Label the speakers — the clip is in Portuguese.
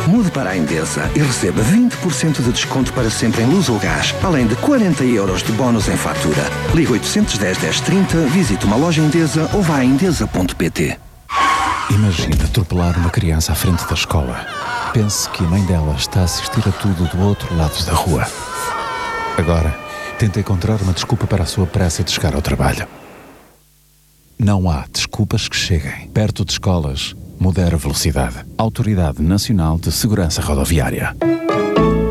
Speaker 1: Mude para a Endesa e receba 20% de desconto para sempre em luz ou gás, além de 40 euros de bónus em fatura. Ligue 810 1030, visite uma loja Endesa ou vá a endesa.pt.
Speaker 2: Imagine atropelar uma criança à frente da escola. Pense que a mãe dela está a assistir a tudo do outro lado da rua. Agora, tente encontrar uma desculpa para a sua pressa de chegar ao trabalho. Não há desculpas que cheguem. Perto de escolas, modera a velocidade. Autoridade Nacional de Segurança Rodoviária.